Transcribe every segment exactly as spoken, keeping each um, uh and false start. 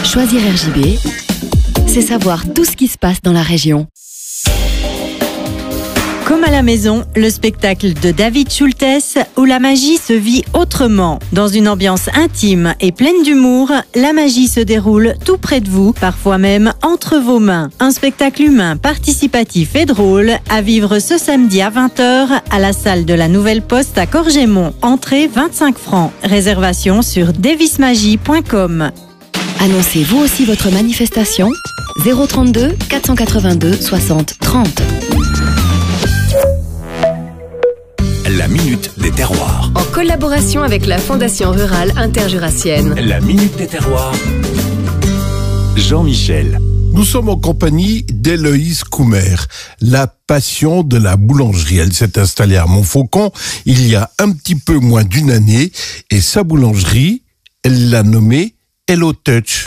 Choisir R J B, c'est savoir tout ce qui se passe dans la région. Comme à la maison, le spectacle de David Schultes où la magie se vit autrement. Dans une ambiance intime et pleine d'humour, la magie se déroule tout près de vous, parfois même entre vos mains. Un spectacle humain, participatif et drôle à vivre ce samedi à vingt heures à la salle de la Nouvelle Poste à Corgémont. Entrée vingt-cinq francs. Réservation sur davis magie point com. Annoncez vous aussi votre manifestation zéro trente-deux quatre cent quatre-vingt-deux soixante trente. La Minute des Terroirs. En collaboration avec la Fondation Rurale Interjurassienne. La Minute des Terroirs. Jean-Michel. Nous sommes en compagnie d'Héloïse Coumer, la passion de la boulangerie. Elle s'est installée à Montfaucon il y a un petit peu moins d'une année et sa boulangerie, elle l'a nommée Hello Touch.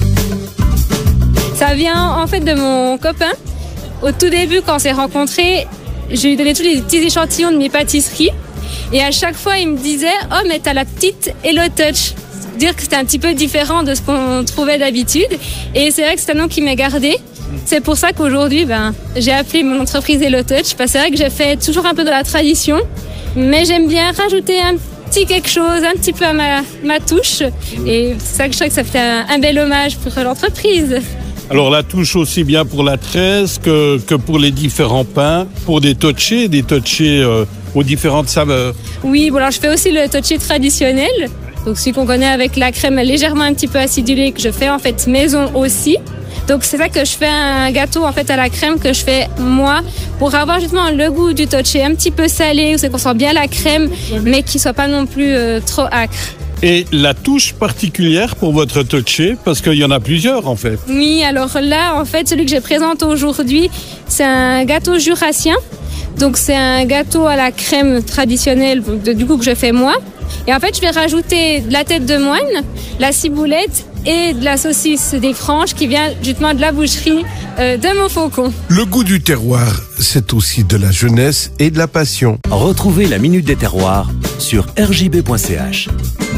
Ça vient en fait de mon copain. Au tout début, quand on s'est rencontrés, je lui donnais tous les petits échantillons de mes pâtisseries. Et à chaque fois, il me disait « Oh, mais t'as la petite Hello Touch ». Dire que c'était un petit peu différent de ce qu'on trouvait d'habitude. Et c'est vrai que c'est un nom qui m'est gardé. C'est pour ça qu'aujourd'hui, ben, j'ai appelé mon entreprise Hello Touch. Parce que c'est vrai que j'ai fait toujours un peu de la tradition. Mais j'aime bien rajouter un petit quelque chose, un petit peu à ma, ma touche. Et c'est ça que je trouve que ça fait un, un bel hommage pour l'entreprise. Alors la touche aussi bien pour la tresse que, que pour les différents pains, pour des touchés, des touchés euh, aux différentes saveurs. Oui, bon alors je fais aussi le touché traditionnel, donc celui qu'on connaît avec la crème légèrement un petit peu acidulée que je fais en fait maison aussi. Donc c'est ça que je fais un gâteau en fait à la crème que je fais moi pour avoir justement le goût du touché un petit peu salé, où c'est qu'on sent bien la crème, mais qui soit pas non plus euh, trop acre. Et la touche particulière pour votre touché, parce qu'il y en a plusieurs en fait. Oui, alors là, en fait, celui que je présente aujourd'hui, c'est un gâteau jurassien. Donc c'est un gâteau à la crème traditionnelle, du coup que je fais moi. Et en fait, je vais rajouter de la tête de moine, la ciboulette et de la saucisse des franges qui vient justement de la boucherie euh, de Montfaucon. Le goût du terroir, c'est aussi de la jeunesse et de la passion. Retrouvez la Minute des Terroirs sur r j b point c h.